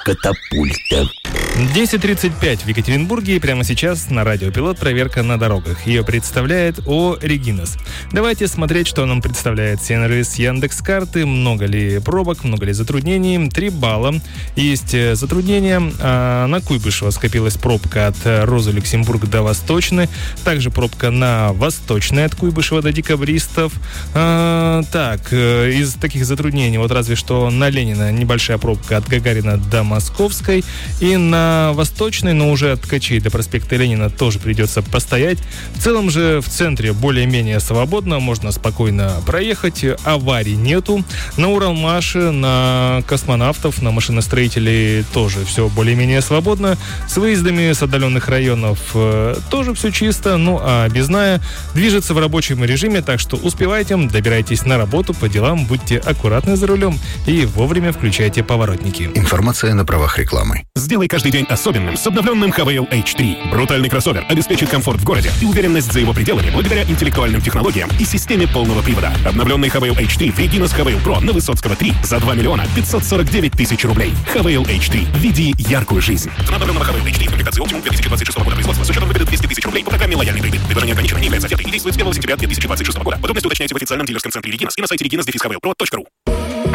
катапульта. 10:35 в Екатеринбурге, и прямо сейчас на Радио Пилот проверка на дорогах. Ее представляет ООО «Регинас». Давайте смотреть, что нам представляет сервис Яндекс.Карты. Много ли пробок, много ли затруднений? 3 балла. Есть затруднения. На Куйбышево скопилась пробка от Розы Люксембург до Восточной. Также пробка на Восточной от Куйбышева до Декабристов. Из таких затруднений, вот разве что на Ленина небольшая пробка от Гагарина до Московской. И на Восточной, но уже от Ткачей до проспекта Ленина тоже придется постоять. В целом же в центре более-менее свободно, можно спокойно проехать, аварий нету. На Уралмаше, на Космонавтов, на машиностроителей тоже все более-менее свободно. С выездами с отдаленных районов тоже все чисто, а Безная движется в рабочем режиме, так что успевайте, добирайтесь на работу, по делам, будьте аккуратны за рулем и вовремя включайте поворотники. Информация на правах рекламы. Сделай каждый день особенным с обновленным Havail H3. Брутальный кроссовер обеспечит комфорт в городе и уверенность за его пределами благодаря интеллектуальным технологиям и системе полного привода. Обновленный Havail H3 в Регинас Havail Pro на Высоцкого 3 за 2 549 000 рублей. Havail H3. Веди яркую жизнь. Цена обновленного Havail H3 в комплектации Optimum 2026 года производства с учетом выгоды 200 000 рублей по программе «Лояльный кредит». Предложение ограничено, не является офертой и действует с 1 сентября 2026 года. Подробности уточняйте в официальном дилерском центре Регинас и на сайте reginas-havailpro.ru.